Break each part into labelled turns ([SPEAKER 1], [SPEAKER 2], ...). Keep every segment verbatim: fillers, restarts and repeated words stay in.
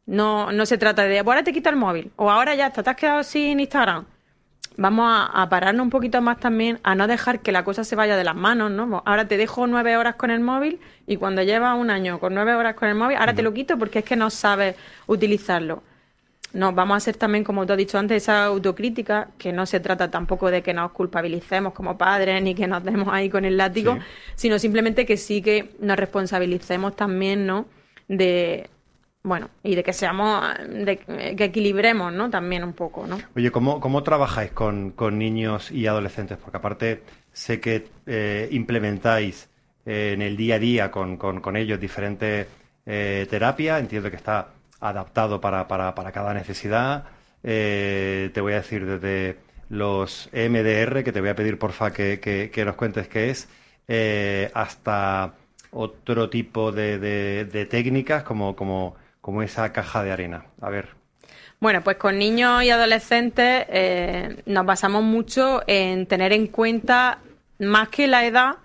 [SPEAKER 1] No, no se trata de, ahora te quito el móvil, o ahora ya está, te has quedado sin Instagram. Vamos a, a pararnos un poquito más también, a no dejar que la cosa se vaya de las manos, ¿no? Ahora te dejo nueve horas con el móvil y cuando llevas un año con nueve horas con el móvil, ahora uh-huh. te lo quito porque es que no sabes utilizarlo. No, vamos a hacer también, como tú has dicho antes, esa autocrítica, que no se trata tampoco de que nos culpabilicemos como padres ni que nos demos ahí con el látigo, sí. sino simplemente que sí que nos responsabilicemos también, ¿no? De, bueno, y de que seamos, de que equilibremos, ¿no? También un poco, ¿no?
[SPEAKER 2] Oye, ¿cómo, cómo trabajáis con, con niños y adolescentes? Porque aparte sé que eh, implementáis eh, en el día a día con, con, con ellos diferentes eh, terapias, entiendo que está adaptado para, para, para cada necesidad. Eh, te voy a decir desde los E M D R, que te voy a pedir porfa que, que, que nos cuentes qué es, eh, hasta otro tipo de, de, de técnicas como, como, como esa caja de arena. A ver.
[SPEAKER 1] Bueno, pues con niños y adolescentes eh, nos basamos mucho en tener en cuenta, más que la edad,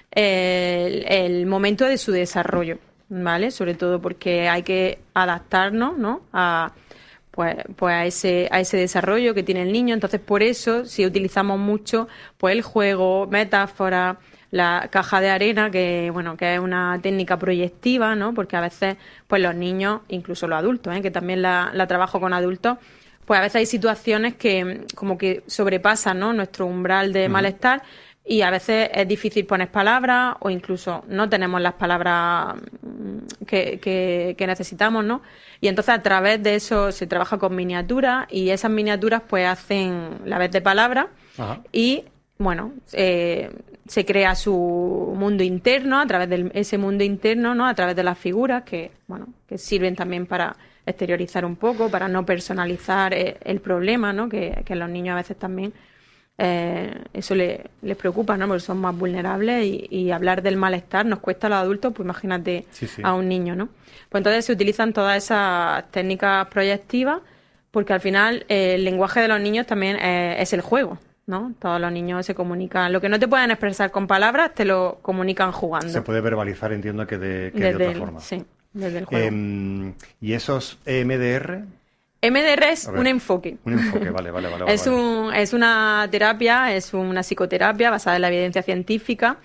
[SPEAKER 1] eh, el, el momento de su desarrollo. ¿Vale? Sobre todo porque hay que adaptarnos, ¿no? a pues, pues a ese a ese desarrollo que tiene el niño. Entonces, por eso, si utilizamos mucho pues el juego, metáfora, la caja de arena, que bueno, que es una técnica proyectiva, ¿no? Porque a veces pues los niños, incluso los adultos, ¿eh? que también la, la trabajo con adultos, pues a veces hay situaciones que como que sobrepasan, ¿no? nuestro umbral de uh-huh. malestar. Y a veces es difícil poner palabras o incluso no tenemos las palabras que, que, que necesitamos, ¿no? Y entonces a través de eso se trabaja con miniaturas y esas miniaturas pues hacen la vez de palabras y, bueno, eh, se crea su mundo interno a través de ese mundo interno, ¿no? A través de las figuras que, bueno, que sirven también para exteriorizar un poco, para no personalizar el, el problema, ¿no? Que, que los niños a veces también... Eh, eso le, les preocupa, ¿no? Porque son más vulnerables y, y hablar del malestar nos cuesta a los adultos, pues imagínate sí, sí. a un niño, ¿no? Pues entonces se utilizan todas esas técnicas proyectivas porque al final eh, el lenguaje de los niños también eh, es el juego, ¿no? Todos los niños se comunican. Lo que no te pueden expresar con palabras te lo comunican jugando.
[SPEAKER 2] Se puede verbalizar, entiendo que de, que de otra
[SPEAKER 1] el,
[SPEAKER 2] forma.
[SPEAKER 1] Sí, desde el juego.
[SPEAKER 2] Eh, ¿Y esos E M D R?
[SPEAKER 1] M D R es un enfoque.
[SPEAKER 2] Un enfoque, vale, vale, vale.
[SPEAKER 1] es,
[SPEAKER 2] vale.
[SPEAKER 1] Un, es una terapia, es una psicoterapia basada en la evidencia científica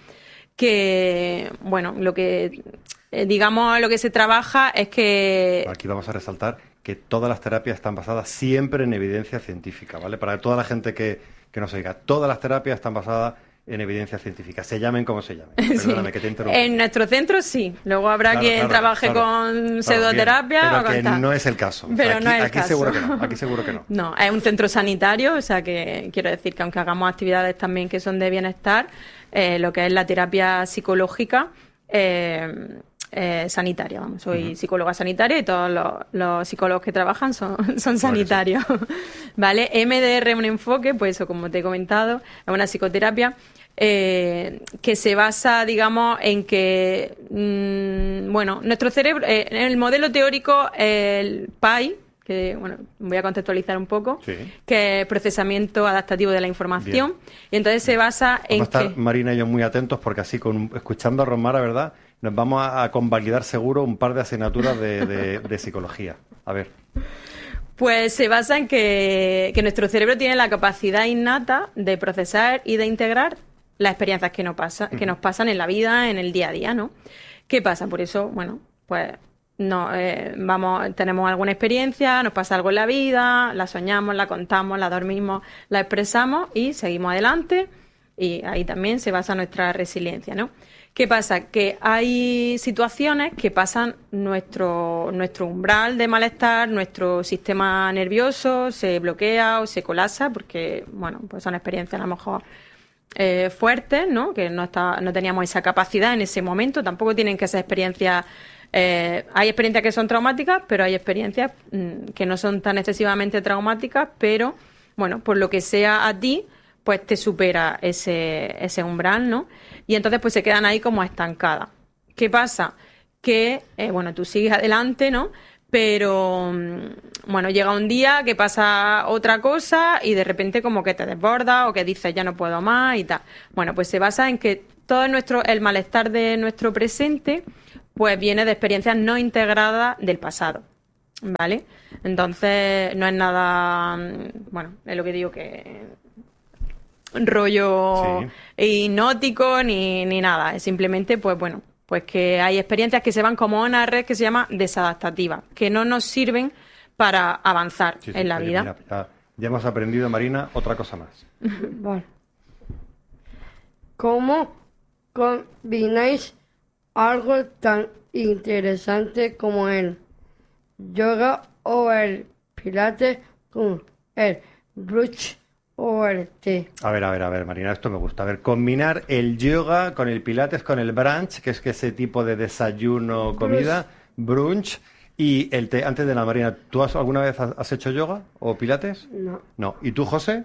[SPEAKER 1] que, bueno, lo que, eh, digamos, lo que se trabaja es que...
[SPEAKER 2] Aquí vamos a resaltar que todas las terapias están basadas siempre en evidencia científica, ¿vale? Para toda la gente que, que nos oiga, todas las terapias están basadas en evidencia científica, se llamen como se llamen. Perdóname, sí. que te interrumpo.
[SPEAKER 1] En nuestro centro sí, luego habrá claro, quien claro, trabaje claro, con claro, pseudoterapia
[SPEAKER 2] bien, pero
[SPEAKER 1] o con
[SPEAKER 2] que
[SPEAKER 1] tal.
[SPEAKER 2] no es el caso.
[SPEAKER 1] Pero
[SPEAKER 2] aquí,
[SPEAKER 1] no es el
[SPEAKER 2] aquí
[SPEAKER 1] caso.
[SPEAKER 2] seguro que no, aquí seguro que no.
[SPEAKER 1] No, es un centro sanitario, o sea que quiero decir que aunque hagamos actividades también que son de bienestar, eh, lo que es la terapia psicológica eh, eh, sanitaria, vamos, soy uh-huh. psicóloga sanitaria y todos los, los psicólogos que trabajan son, son sanitarios. ¿Vale? M D R, un enfoque, pues eso, como te he comentado, es una psicoterapia Eh, que se basa, digamos, en que, mmm, bueno, nuestro cerebro, eh, en el modelo teórico, el P A I, que, bueno, voy a contextualizar un poco, sí. que es procesamiento adaptativo de la información, Bien. y entonces se basa
[SPEAKER 2] vamos
[SPEAKER 1] en
[SPEAKER 2] a estar,
[SPEAKER 1] que...
[SPEAKER 2] Marina y yo muy atentos, porque así, con escuchando a Rosmara, ¿verdad?, nos vamos a, a convalidar seguro un par de asignaturas de, de, de psicología. A ver...
[SPEAKER 1] Pues se basa en que, que nuestro cerebro tiene la capacidad innata de procesar y de integrar las experiencias que nos, pasa, que nos pasan en la vida, en el día a día, ¿no? ¿Qué pasa? Por eso, bueno, pues no, eh, vamos, tenemos alguna experiencia, nos pasa algo en la vida, la soñamos, la contamos, la dormimos, la expresamos y seguimos adelante y ahí también se basa nuestra resiliencia, ¿no? ¿Qué pasa? Que hay situaciones que pasan nuestro, nuestro umbral de malestar, nuestro sistema nervioso se bloquea o se colapsa porque, bueno, pues son experiencias a lo mejor eh, fuertes, ¿no? Que no, está, no teníamos esa capacidad en ese momento. Tampoco tienen que ser experiencias... Eh, hay experiencias que son traumáticas, pero hay experiencias mmm, que no son tan excesivamente traumáticas, pero, bueno, por lo que sea a ti, pues te supera ese, ese umbral, ¿no? Y entonces pues se quedan ahí como estancadas. ¿Qué pasa? Que, eh, bueno, tú sigues adelante, ¿no? Pero, bueno, llega un día que pasa otra cosa y de repente como que te desborda o que dices ya no puedo más y tal. Bueno, pues se basa en que todo nuestro, el malestar de nuestro presente pues viene de experiencias no integradas del pasado. ¿vale? Entonces no es nada, bueno, es lo que digo que rollo sí. hipnótico ni, ni nada, es simplemente pues bueno, pues que hay experiencias que se van como una red que se llama desadaptativa, que no nos sirven para avanzar sí, sí, en la oye, vida.
[SPEAKER 2] Mira, ya, ya hemos aprendido, Marina, otra cosa más.
[SPEAKER 3] Vale. ¿Cómo combináis algo tan interesante como el yoga o el pilates con el brunch o el té?
[SPEAKER 2] A ver, a ver, a ver, Marina, esto me gusta. A ver, combinar el yoga con el pilates, con el brunch, que es que ese tipo de desayuno, comida, brunch, y el té. Antes de la Marina, ¿tú has, alguna vez has hecho yoga o pilates?
[SPEAKER 3] No.
[SPEAKER 2] No. ¿Y tú, José?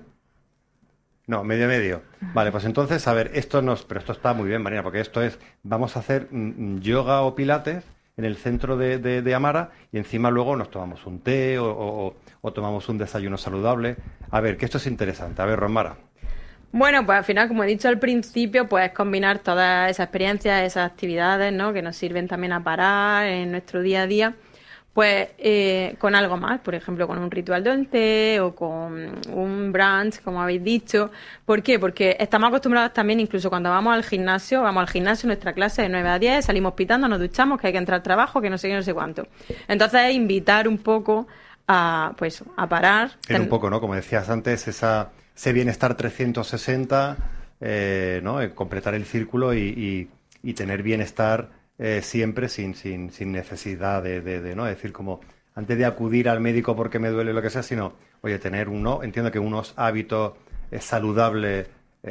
[SPEAKER 2] No, medio medio. Vale, pues entonces, a ver, esto nos... Pero esto está muy bien, Marina, porque esto es... Vamos a hacer mm, yoga o pilates en el centro de, de, de Amara y encima luego nos tomamos un té o, o, o tomamos un desayuno saludable. A ver, que esto es interesante. A ver, Romara.
[SPEAKER 1] Bueno, pues al final, como he dicho al principio, pues combinar todas esas experiencias, esas actividades, ¿no? Que nos sirven también a parar en nuestro día a día. Pues eh, con algo más, por ejemplo, con un ritual del té o con un brunch, como habéis dicho. ¿Por qué? Porque estamos acostumbrados también, incluso cuando vamos al gimnasio, vamos al gimnasio, nuestra clase de nueve a diez, salimos pitando, nos duchamos, que hay que entrar al trabajo, que no sé qué, no sé cuánto. Entonces es invitar un poco a, pues, a parar.
[SPEAKER 2] Era un poco, ¿no? Como decías antes, esa, ese bienestar trescientos sesenta, eh, ¿no? Completar el círculo y, y, y tener bienestar Eh, siempre sin, sin, sin necesidad de, de, de no decir como antes de acudir al médico porque me duele lo que sea, sino oye, tener uno, entiendo que unos hábitos eh, saludables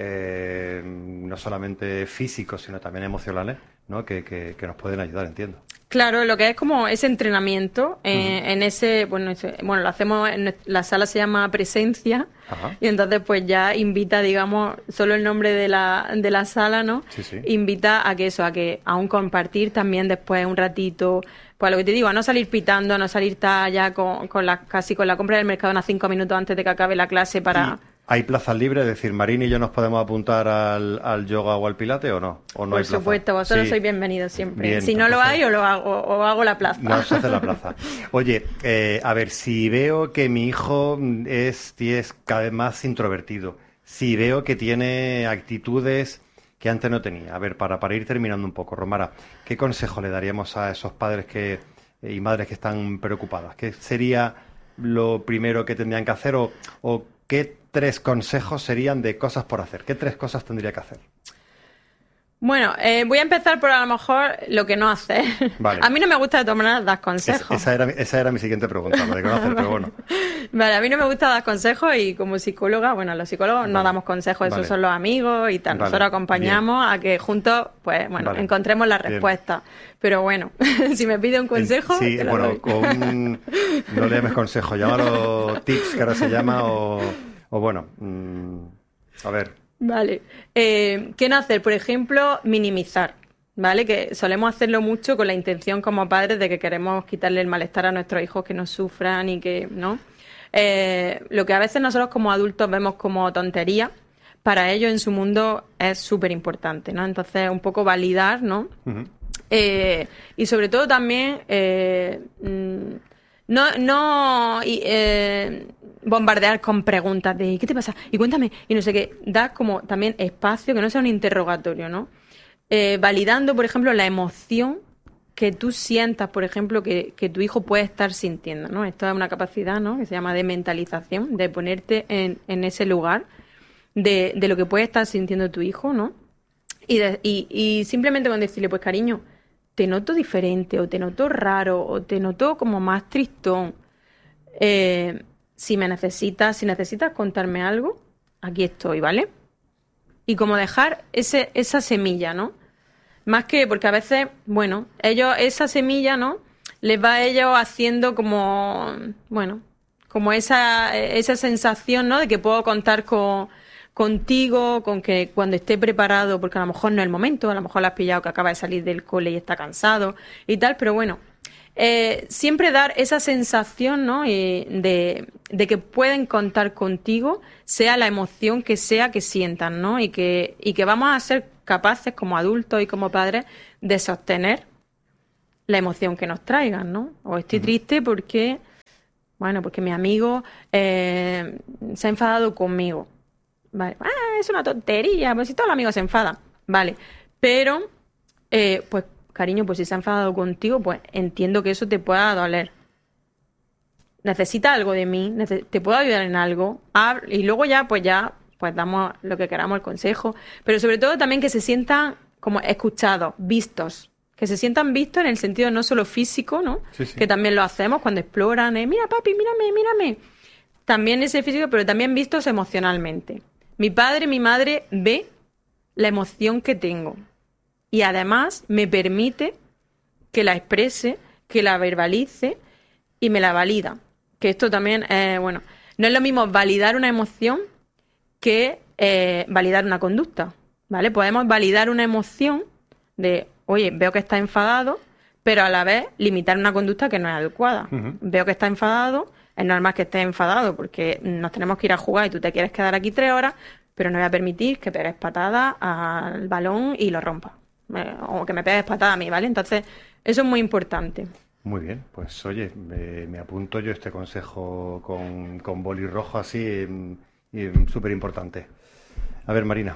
[SPEAKER 2] eh, no solamente físicos sino también emocionales, ¿no? que, que, que nos pueden ayudar, entiendo.
[SPEAKER 1] Claro, lo que es como ese entrenamiento eh, uh-huh. en ese, bueno, ese, bueno, lo hacemos en la sala, se llama Presencia. Ajá. Y entonces pues ya invita, digamos, solo el nombre de la de la sala, ¿no?
[SPEAKER 2] Sí, sí.
[SPEAKER 1] Invita a que eso, a que a un compartir también después un ratito, pues lo que te digo, a no salir pitando, a no salir ya con, con la, casi con la compra del mercado unos cinco minutos antes de que acabe la clase para...
[SPEAKER 2] ¿Y hay plazas libres? Es decir, Marín y yo nos podemos apuntar al, al yoga o al pilate o no, o no
[SPEAKER 1] Por
[SPEAKER 2] hay plaza.
[SPEAKER 1] supuesto, vosotros sí. sois bienvenidos siempre.
[SPEAKER 2] Bien,
[SPEAKER 1] si no lo hay, o lo hago, o hago la plaza.
[SPEAKER 2] No se hace la plaza. Oye, eh, a ver, si veo que mi hijo es, es cada vez más introvertido, si veo que tiene actitudes que antes no tenía, a ver, para, para ir terminando un poco, Romara, ¿qué consejo le daríamos a esos padres que y madres que están preocupadas? ¿Qué sería lo primero que tendrían que hacer o, o qué tres consejos serían de cosas por hacer? ¿Qué tres cosas tendría que hacer?
[SPEAKER 1] Bueno, eh, voy a empezar por a lo mejor lo que no hacer.
[SPEAKER 2] Vale.
[SPEAKER 1] A mí no me gusta de tomar maneras dar consejos.
[SPEAKER 2] Es, esa, era, esa era mi siguiente pregunta, lo de conocer, pero bueno.
[SPEAKER 1] Vale, a mí no me gusta dar consejos y como psicóloga, bueno, los psicólogos vale. no damos consejos, esos vale. son los amigos y tal. Vale. Nosotros acompañamos Bien. a que juntos, pues bueno, vale. encontremos la respuesta. Bien. Pero bueno, si me pide un consejo...
[SPEAKER 2] Sí,
[SPEAKER 1] te lo
[SPEAKER 2] bueno,
[SPEAKER 1] doy.
[SPEAKER 2] con, no le llames consejo, llámalo tips, que ahora se llama, o, o bueno, mmm, a ver...
[SPEAKER 1] Vale. Eh, ¿Qué no hacer? Por ejemplo, minimizar, ¿vale? Que solemos hacerlo mucho con la intención como padres de que queremos quitarle el malestar a nuestros hijos, que no sufran y que, ¿no? Eh, lo que a veces nosotros como adultos vemos como tontería, para ellos en su mundo es súper importante, ¿no? Entonces, un poco validar, ¿no? Uh-huh. Eh, y sobre todo también... Eh, no... no eh, bombardear con preguntas de ¿qué te pasa? Y cuéntame, y no sé qué, da como también espacio, que no sea un interrogatorio, ¿no? Eh, validando, por ejemplo, la emoción que tú sientas, por ejemplo, que, que tu hijo puede estar sintiendo, ¿no? Esto es una capacidad, ¿no? Que se llama de mentalización, de ponerte en, en ese lugar de, de lo que puede estar sintiendo tu hijo, ¿no? Y, de, y, y simplemente con decirle, pues cariño, te noto diferente, o te noto raro, o te noto como más tristón, eh... Si me necesitas, si necesitas contarme algo, aquí estoy, ¿vale? Y como dejar ese, esa semilla, ¿no? Más que, porque a veces, bueno, ellos, esa semilla, ¿no? Les va a ellos haciendo como, bueno, como esa, esa sensación, ¿no? De que puedo contar con, contigo, con que cuando esté preparado, porque a lo mejor no es el momento, a lo mejor lo has pillado que acaba de salir del cole y está cansado y tal, pero bueno. Eh, siempre dar esa sensación, ¿no? Y de, de que pueden contar contigo, sea la emoción que sea que sientan, ¿no? Y que, y que vamos a ser capaces como adultos y como padres de sostener la emoción que nos traigan, ¿no? O estoy uh-huh. triste porque, bueno, porque mi amigo eh, se ha enfadado conmigo. Vale, ah, es una tontería, pues si todos los amigos se enfadan. Vale, pero, eh, pues, cariño, pues si se ha enfadado contigo, pues entiendo que eso te pueda doler. Necesita algo de mí, neces- te puedo ayudar en algo. Ah, y luego ya, pues ya, pues damos lo que queramos, el consejo. Pero sobre todo también que se sientan como escuchados, vistos. Que se sientan vistos en el sentido no solo físico, ¿no? Sí, sí. Que también lo hacemos cuando exploran, eh, mira papi, mírame, mírame. También ese físico, pero también vistos emocionalmente. Mi padre, mi madre ve la emoción que tengo. Y además me permite que la exprese, que la verbalice y me la valida. Que esto también, eh, bueno, no es lo mismo validar una emoción que eh, validar una conducta, ¿vale? Podemos validar una emoción de, oye, veo que está enfadado, pero a la vez limitar una conducta que no es adecuada. Uh-huh. Veo que está enfadado, es normal que esté enfadado porque nos tenemos que ir a jugar y tú te quieres quedar aquí tres horas, pero no voy a permitir que pegues patadas al balón y lo rompas. O que me pegues patada a mí, ¿vale? Entonces, eso es muy importante.
[SPEAKER 2] Muy bien, pues oye, me, me apunto yo este consejo con, con boli rojo así, súper importante. A ver, Marina.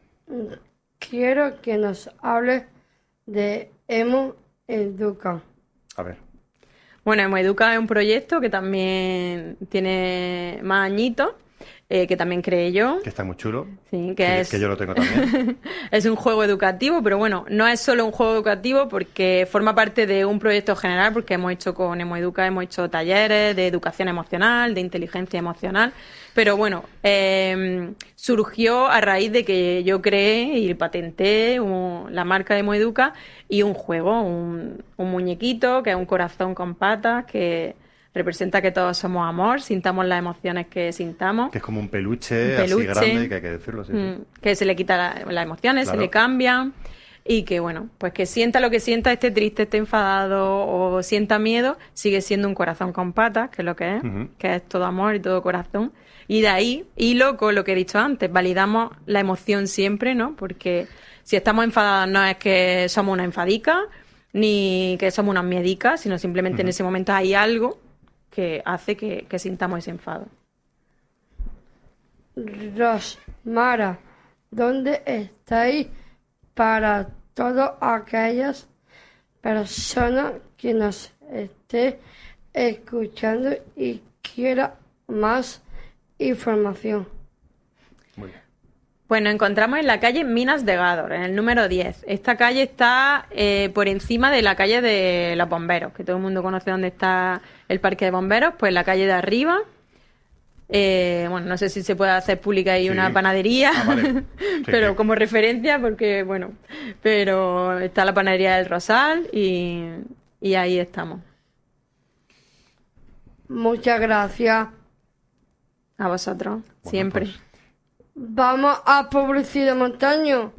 [SPEAKER 3] Quiero que nos hable de Emo Educa.
[SPEAKER 2] A ver.
[SPEAKER 1] Bueno, Emo Educa es un proyecto que también tiene más añitos. Eh, que también creé yo.
[SPEAKER 2] Que está muy chulo.
[SPEAKER 1] Sí, que
[SPEAKER 2] sí,
[SPEAKER 1] es...
[SPEAKER 2] que yo lo tengo también.
[SPEAKER 1] Es un juego educativo, pero bueno, no es solo un juego educativo porque forma parte de un proyecto general, porque hemos hecho con Emo Educa, hemos hecho talleres de educación emocional, de inteligencia emocional, pero bueno, eh, surgió a raíz de que yo creé y patenté un, la marca de Emo Educa y un juego, un, un muñequito que es un corazón con patas que... representa que todos somos amor, sintamos las emociones que sintamos.
[SPEAKER 2] Que es como un peluche,
[SPEAKER 1] un peluche
[SPEAKER 2] así grande, que hay que decirlo así.
[SPEAKER 1] Mm, que se le quita la, las emociones, claro. Se le cambian y que, bueno, pues que sienta lo que sienta, esté triste, esté enfadado o sienta miedo, sigue siendo un corazón con patas, que es lo que es, uh-huh. que es todo amor y todo corazón. Y de ahí, y loco, lo que he dicho antes, validamos la emoción siempre, ¿no? Porque si estamos enfadadas no es que somos una enfadica ni que somos unas miedicas, sino simplemente uh-huh. en ese momento hay algo que hace que, que sintamos ese enfado.
[SPEAKER 3] Rosmara, ¿dónde estáis para todas aquellas personas que nos esté escuchando y quiera más información?
[SPEAKER 2] Muy bien.
[SPEAKER 1] Pues nos encontramos en la calle Minas de Gádor, en el número diez. Esta calle está eh, por encima de la calle de los bomberos, que todo el mundo conoce dónde está el parque de bomberos, pues la calle de arriba. Eh, bueno, no sé si se puede hacer pública ahí sí. una panadería, ah, vale. sí, pero sí. como referencia, porque bueno, pero está la panadería del Rosal y, y ahí estamos.
[SPEAKER 3] Muchas gracias.
[SPEAKER 1] A vosotros, bueno, siempre.
[SPEAKER 2] Pues...
[SPEAKER 3] Vamos a publicidad montaño.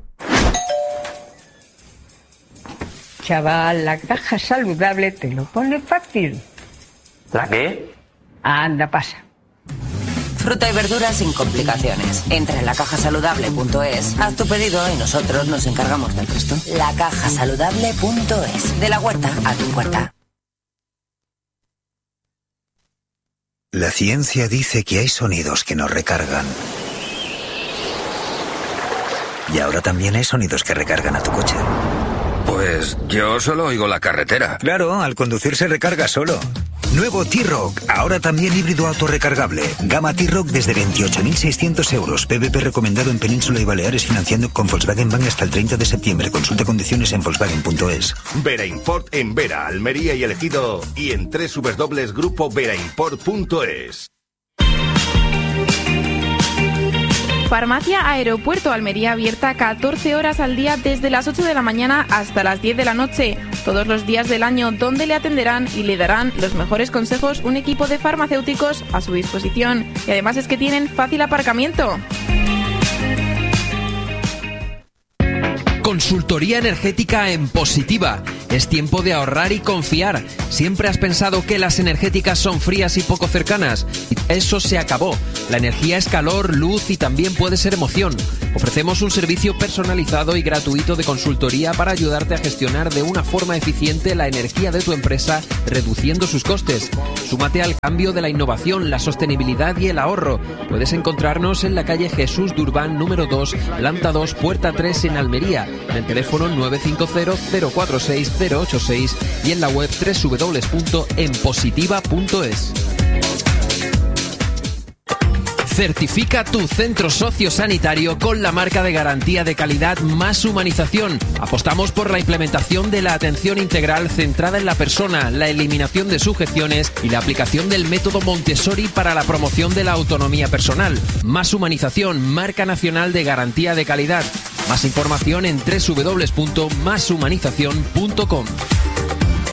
[SPEAKER 4] Chaval, la caja saludable te lo pone fácil.
[SPEAKER 5] ¿La qué?
[SPEAKER 4] Anda, pasa.
[SPEAKER 6] Fruta y verduras sin complicaciones. Entra en la caja saludable punto es, haz tu pedido y nosotros nos encargamos del resto. la caja saludable punto es. De la huerta a tu puerta.
[SPEAKER 7] La ciencia dice que hay sonidos que nos recargan. Y ahora también hay sonidos que recargan a tu coche.
[SPEAKER 8] Pues yo solo oigo la carretera.
[SPEAKER 7] Claro, al conducir se recarga solo. Nuevo T-Roc, ahora también híbrido autorrecargable. Gama T-Roc desde veintiocho mil seiscientos euros. P V P recomendado en Península y Baleares financiando con Volkswagen Bank hasta el treinta de septiembre. Consulta condiciones en Volkswagen punto es.
[SPEAKER 9] Vera Import en Vera, Almería y El Ejido y en doble u doble u doble u punto grupo vera import punto es.
[SPEAKER 10] Farmacia Aeropuerto Almería abierta catorce horas al día desde las ocho de la mañana hasta las diez de la noche, todos los días del año, donde le atenderán y le darán los mejores consejos un equipo de farmacéuticos a su disposición. Y además es que tienen fácil aparcamiento.
[SPEAKER 11] Consultoría energética en Positiva. Es tiempo de ahorrar y confiar. ¿Siempre has pensado que las energéticas son frías y poco cercanas? Eso se acabó. La energía es calor, luz y también puede ser emoción. Ofrecemos un servicio personalizado y gratuito de consultoría para ayudarte a gestionar de una forma eficiente la energía de tu empresa, reduciendo sus costes. Súmate al cambio de la innovación, la sostenibilidad y el ahorro. Puedes encontrarnos en la calle Jesús Durbán número dos, planta dos, puerta tres en Almería, en el teléfono nueve cinco cero, cero cuatro seis, cero ocho seis y en la web doble u doble u doble u punto enpositiva punto es. Certifica tu centro sociosanitario con la marca de garantía de calidad Más Humanización. Apostamos por la implementación de la atención integral centrada en la persona, la eliminación de sujeciones y la aplicación del método Montessori para la promoción de la autonomía personal. Más Humanización, marca nacional de garantía de calidad. Más información en doble u doble u doble u punto más humanización punto com.